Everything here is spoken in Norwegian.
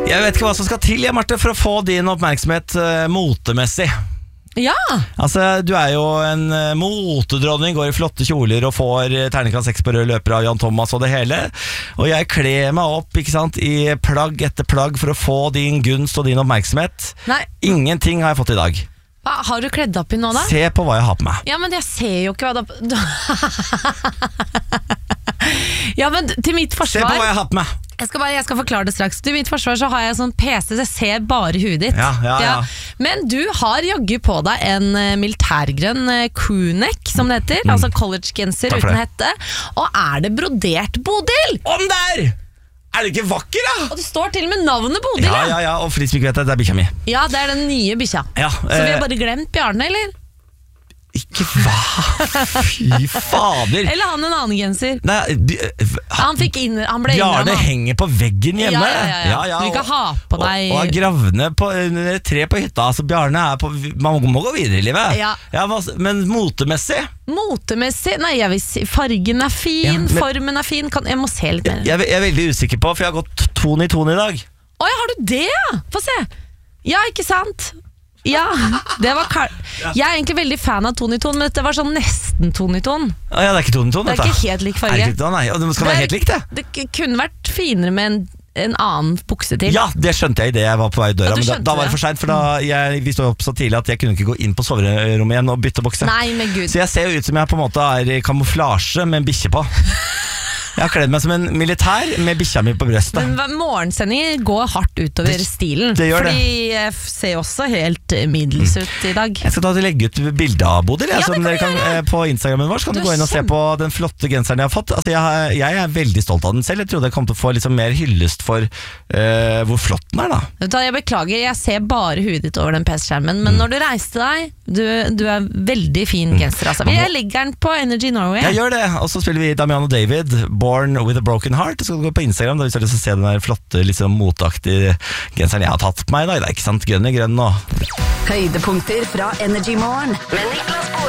Jeg vet ikke hva som skal til, Marte, for å få din oppmerksomhet motemessig. Ja. Altså, du jo en motedronning, går i flotte kjoler og får terningkast 6 på rød løper av Jan Thomas og det hele. Og jeg kler meg opp, ikke sant, i plagg etter plagg for å få din gunst og din oppmerksomhet. Nei. Ingenting har jeg fått i dag. Hva har du kledd opp i nå da? Se på hva jeg har på meg. Ja, men jeg ser jo ikke hva Ja, men til mitt forsvar. Se på hva jeg har på meg. Jeg skal forklare det straks. Til mitt forsvar så har jeg sånn PC, så jeg ser bare huet ditt. Ja. Men du har jaggu på deg en militærgrønn crewneck, som det heter. Altså collegegenser uten hette. Og det brodert Bodil? Om der! Det ikke vakker, da? Og det står til og med navnet Bodil. Ja, og for de som ikke vet det, det bikkja mi. Ja, det den nye bikkja. Så vi har bare glemt Bjarne, eller? Ikke hva? Fy fader. Eller han en annen genser. Nei, han ble Bjarne henger på veggen hjemme. Ja. Du kan ha på deg og gravne på et tre på hytta. Altså Bjarne på, man må gå videre i livet. Men motemessig? Nei, jeg vil si fargen fin, formen fin. Jeg må se litt mer. Jeg veldig usikker på, for jeg har gått ton i dag. Oi, har du det? Få se. Ja, ikke sant? Ja, det var Jeg egentlig veldig fan av ton i ton, men dette var sånn nesten ton i ton. Ja, det ikke ton i ton, dette. Det ikke helt lik farge. Nei, det skal være helt likt, det. Det kunne vært finere med en annen bukse til. Ja, det skjønte jeg i det jeg var på vei i døra, men da var det for sent, for vi stod opp så tidlig at jeg kunne ikke gå inn på soverommet igjen og bytte bukse. Nei, men Gud. Så jeg ser jo ut som jeg på en måte i kamuflasje med en bikkje på. Jeg har kledd meg som en militær med bikkja mi på brøstet. Men morgensendinger går hardt utover stilen. Det gjør fordi jeg ser også helt middels ut i dag. Jeg skal legge ut bilde av Bodil på Instagrammen vår. Så kan du gå inn og se på den flotte genseren jeg har fått. Altså, jeg veldig stolt av den selv. Jeg trodde jeg kom til å få liksom mer hyllest for hvor flott den da. Jeg beklager, jeg ser bare huet ditt over den PC-skjermen. Men når du reiste deg, du veldig fin genser. Altså. Jeg legger den på Energy Norway. Jeg gjør det, og så spiller vi Damian og David, Born with a Broken Heart. Så skal du gå på Instagram hvis du har lyst til å se den der flotte, liksom motaktige genseren jeg har tatt på meg i dag. Det ikke sant? Grønn og Høydepunkter fra Energy Morgen med Niklas Baarli.